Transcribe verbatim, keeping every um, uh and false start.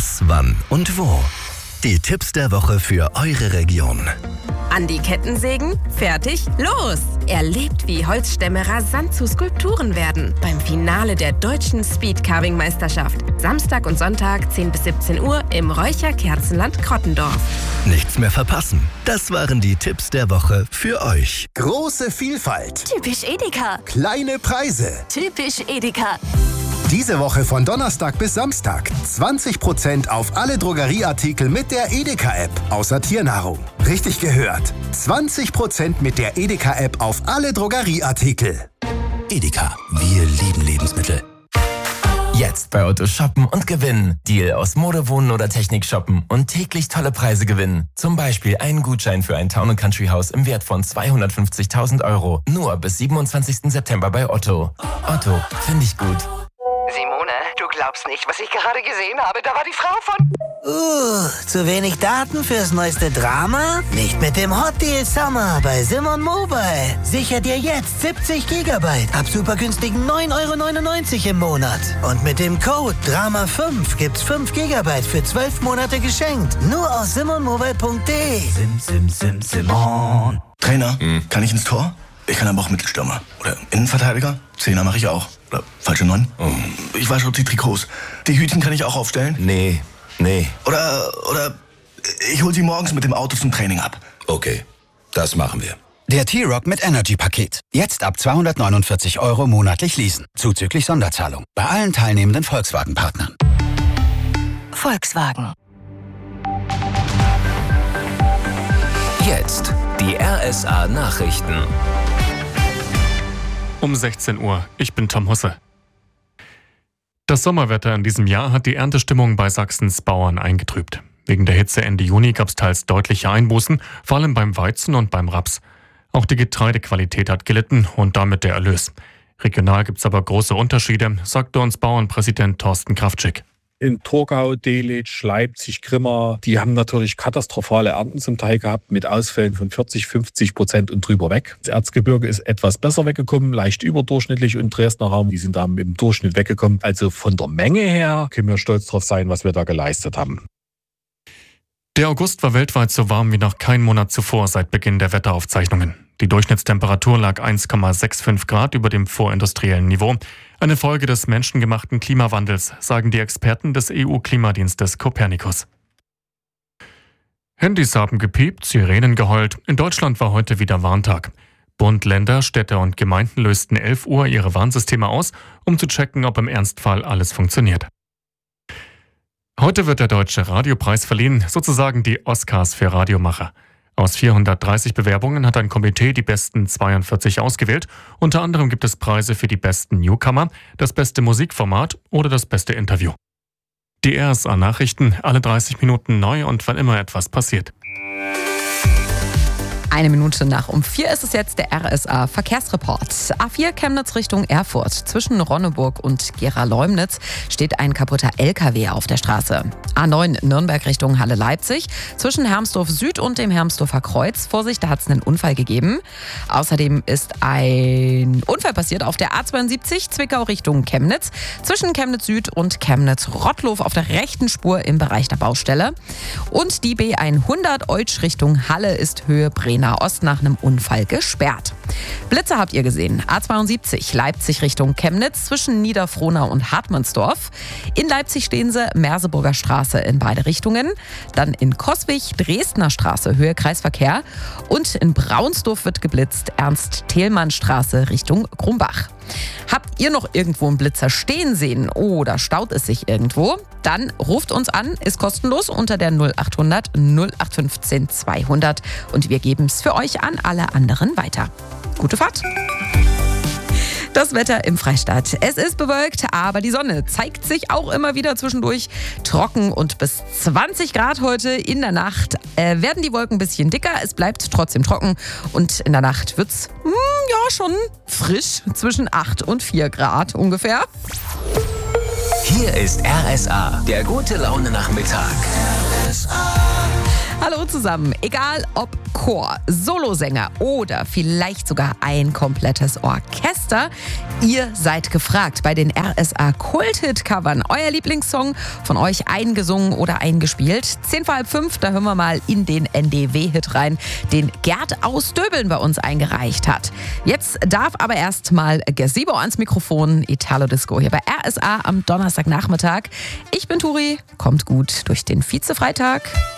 Was, wann und wo. Die Tipps der Woche für eure Region. An die Kettensägen? Fertig? Los! Erlebt, wie Holzstämme rasant zu Skulpturen werden. Beim Finale der deutschen Speedcarving-Meisterschaft. Samstag und Sonntag zehn bis siebzehn Uhr im Räucherkerzenland Krottendorf. Nichts mehr verpassen. Das waren die Tipps der Woche für euch. Große Vielfalt. Typisch Edeka. Kleine Preise. Typisch Edeka. Diese Woche von Donnerstag bis Samstag zwanzig Prozent auf alle Drogerieartikel mit der Edeka-App, außer Tiernahrung. Richtig gehört. zwanzig Prozent mit der Edeka-App auf alle Drogerieartikel. Edeka, wir lieben Lebensmittel. Jetzt bei Otto shoppen und gewinnen. Deal aus Mode, Wohnen oder Technik shoppen und täglich tolle Preise gewinnen. Zum Beispiel einen Gutschein für ein Town- und Country-Haus im Wert von zweihundertfünfzigtausend Euro. Nur bis siebenundzwanzigsten September bei Otto. Otto, finde ich gut. Simone, du glaubst nicht, was ich gerade gesehen habe. Da war die Frau von... Uh, zu wenig Daten fürs neueste Drama? Nicht mit dem Hot Deal Summer bei Simon Mobile. Sicher dir jetzt siebzig Gigabyte ab super günstigen neun Euro neunundneunzig im Monat. Und mit dem Code Drama fünf gibt's fünf Gigabyte für zwölf Monate geschenkt. Nur aus simonmobile punkt de. Sim, sim, sim, Simon. Trainer, hm. kann ich ins Tor? Ich kann aber auch Mittelstürmer. Oder Innenverteidiger? Zehner mache ich auch. Oder falsche Neun? Oh. Ich wasche auch die Trikots. Die Hütchen kann ich auch aufstellen? Nee, nee. Oder, oder ich hol sie morgens mit dem Auto zum Training ab. Okay, das machen wir. Der T-Rock mit Energy-Paket. Jetzt ab zweihundertneunundvierzig Euro monatlich leasen. Zuzüglich Sonderzahlung. Bei allen teilnehmenden Volkswagen-Partnern. Volkswagen. Jetzt die R S A-Nachrichten. Um sechzehn Uhr. Ich bin Tom Husse. Das Sommerwetter in diesem Jahr hat die Erntestimmung bei Sachsens Bauern eingetrübt. Wegen der Hitze Ende Juni gab es teils deutliche Einbußen, vor allem beim Weizen und beim Raps. Auch die Getreidequalität hat gelitten und damit der Erlös. Regional gibt es aber große Unterschiede, sagte uns Bauernpräsident Thorsten Kraftschick. In Torgau, Delitzsch, Leipzig, Grimma, die haben natürlich katastrophale Ernten zum Teil gehabt mit Ausfällen von vierzig, fünfzig Prozent und drüber weg. Das Erzgebirge ist etwas besser weggekommen, leicht überdurchschnittlich und Dresdner Raum, die sind da im Durchschnitt weggekommen. Also von der Menge her können wir stolz drauf sein, was wir da geleistet haben. Der August war weltweit so warm wie noch kein Monat zuvor seit Beginn der Wetteraufzeichnungen. Die Durchschnittstemperatur lag eins Komma fünfundsechzig Grad über dem vorindustriellen Niveau. Eine Folge des menschengemachten Klimawandels, sagen die Experten des E U-Klimadienstes Copernicus. Handys haben gepiept, Sirenen geheult. In Deutschland war heute wieder Warntag. Bund, Länder, Städte und Gemeinden lösten elf Uhr ihre Warnsysteme aus, um zu checken, ob im Ernstfall alles funktioniert. Heute wird der Deutsche Radiopreis verliehen, sozusagen die Oscars für Radiomacher. Aus vierhundertdreißig Bewerbungen hat ein Komitee die besten zweiundvierzig ausgewählt. Unter anderem gibt es Preise für die besten Newcomer, das beste Musikformat oder das beste Interview. Die R S A-Nachrichten, alle dreißig Minuten neu und wann immer etwas passiert. Eine Minute nach um vier ist es jetzt der R S A-Verkehrsreport. A vier Chemnitz Richtung Erfurt. Zwischen Ronneburg und Gera-Leumnitz steht ein kaputter L K W auf der Straße. A neun Nürnberg Richtung Halle-Leipzig. Zwischen Hermsdorf Süd und dem Hermsdorfer Kreuz. Vorsicht, da hat es einen Unfall gegeben. Außerdem ist ein Unfall passiert auf der A zweiundsiebzig Zwickau Richtung Chemnitz. Zwischen Chemnitz Süd und Chemnitz-Rottlow auf der rechten Spur im Bereich der Baustelle. Und die B hundert Eutsch Richtung Halle ist Höhe Brenner Ost nach einem Unfall gesperrt. Blitze habt ihr gesehen. A zweiundsiebzig Leipzig Richtung Chemnitz zwischen Niederfrohnau und Hartmannsdorf. In Leipzig stehen sie Merseburger Straße in beide Richtungen. Dann in Coswig Dresdner Straße Höhe Kreisverkehr. Und in Braunsdorf wird geblitzt Ernst-Thälmann-Straße Richtung Krumbach. Habt ihr noch irgendwo einen Blitzer stehen sehen oder staut es sich irgendwo? Dann ruft uns an, ist kostenlos unter der null acht hundert null acht fünfzehn zweihundert und wir geben es für euch an alle anderen weiter. Gute Fahrt! Das Wetter im Freistaat. Es ist bewölkt, aber die Sonne zeigt sich auch immer wieder zwischendurch. Trocken und bis zwanzig Grad heute. In der Nacht äh, werden die Wolken ein bisschen dicker. Es bleibt trotzdem trocken. Und in der Nacht wird es hm, ja schon frisch. Zwischen acht und vier Grad ungefähr. Hier ist R S A, der gute Laune Nachmittag. R S A. Hallo zusammen. Egal ob Chor, Solosänger oder vielleicht sogar ein komplettes Orchester, ihr seid gefragt bei den R S A Kult-Hit-Covern. Euer Lieblingssong von euch eingesungen oder eingespielt. Zehn vor halb fünf, da hören wir mal in den N D W-Hit rein, den Gerd aus Döbeln bei uns eingereicht hat. Jetzt darf aber erst mal Gazebo ans Mikrofon. Italo Disco hier bei R S A am Donnerstagnachmittag. Ich bin Turi, kommt gut durch den Vize-Freitag.